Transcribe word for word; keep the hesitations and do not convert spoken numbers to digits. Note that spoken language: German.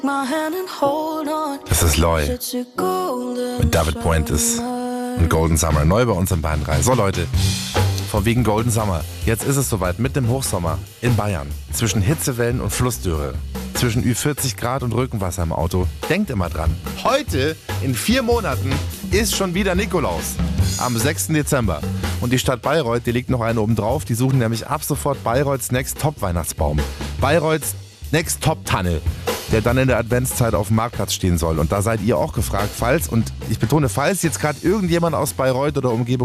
Das ist Loy mit David Puentes und Golden Summer, neu bei uns im Bayern drei. So Leute, von wegen Golden Summer. Jetzt ist es soweit, mit dem Hochsommer in Bayern. Zwischen Hitzewellen und Flussdürre. Zwischen Ü vierzig Grad und Rückenwasser im Auto. Denkt immer dran, heute, in vier Monaten, ist schon wieder Nikolaus. Am sechsten Dezember. Und die Stadt Bayreuth, die legt noch eine oben drauf. Die suchen nämlich ab sofort Bayreuths Next Top Weihnachtsbaum. Bayreuths Next Top Tanne, der dann in der Adventszeit auf dem Marktplatz stehen soll. Und da seid ihr auch gefragt, falls, und ich betone, falls jetzt gerade irgendjemand aus Bayreuth oder Umgebung